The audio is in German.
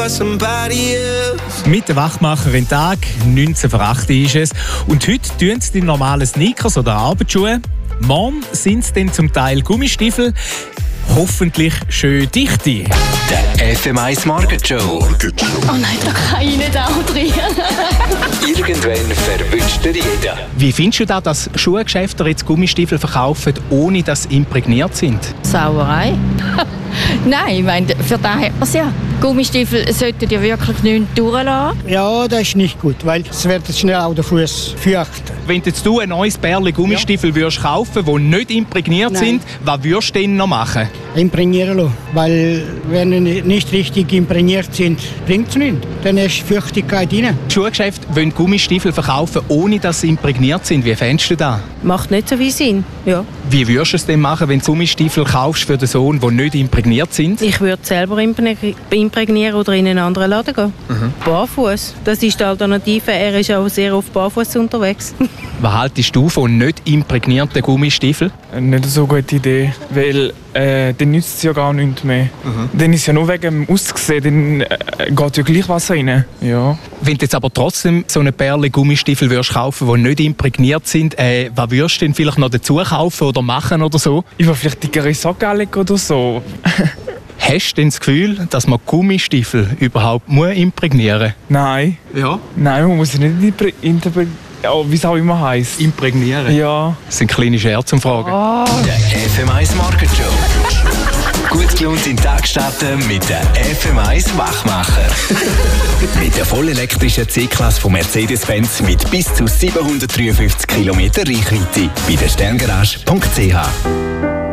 by somebody else. Mit der Wachmacherin Tag, 19 vor 8 ist es. Und heute tun sie die normalen Sneakers oder Arbeitsschuhe. Morgen sind es dann zum Teil Gummistiefel. Hoffentlich schön dichte. Der FM1 Morgenshow. Oh nein, da kann ich nicht auch drin. Irgendwann verwünscht dir jeder. Wie findest du das, dass Schuhgeschäfte jetzt Gummistiefel verkaufen, ohne dass sie imprägniert sind? Sauerei? Nein, ich meine, für das hat man es ja. Gummistiefel sollten ja wirklich nicht durchlassen. Ja, das ist nicht gut, weil es wird schnell auch der Fuß feucht. Wenn jetzt du ein neues Pärchen Gummistiefel würdest kaufen, die nicht imprägniert sind, was würdest du denn noch machen? Imprägnieren lassen, weil wenn sie nicht richtig imprägniert sind, bringt es nichts. Dann ist Feuchtigkeit rein. Die Schuhgeschäfte wollen Gummistiefel verkaufen, ohne dass sie imprägniert sind. Wie fändest du das? Macht nicht so viel Sinn, ja. Wie würdest du es denn machen, wenn du Gummistiefel kaufst für den Sohn, die nicht imprägniert sind? Ich würde selber imprägnieren oder in einen anderen Laden gehen. Barfuß, das ist die Alternative. Er ist auch sehr oft barfuß unterwegs. Was haltest du von nicht imprägnierten Gummistiefeln? Nicht so eine gute Idee, weil dann nützt es ja gar nichts mehr. Dann ist es ja nur wegen dem Aussehen, dann geht ja gleich Wasser rein. Ja. Wenn du jetzt aber trotzdem so eine Perle Gummistiefel würdest kaufen, die nicht imprägniert sind, was würdest du denn vielleicht noch dazu kaufen oder machen oder so? Ich will vielleicht dickere Socken anlegen oder so. Hast du denn das Gefühl, dass man Gummistiefel überhaupt imprägnieren muss? Nein. Ja? Nein, man muss sie nicht wie es auch immer heisst. Imprägnieren? Ja. Das sind kleine Scherzumfragen. Der FM1 Morgenshow. Gut gelaunt in den Tag starten mit der FM1 Wachmacher. Mit der vollelektrischen C-Klasse von Mercedes-Benz mit bis zu 753 km Reichweite bei der sterngarage.ch.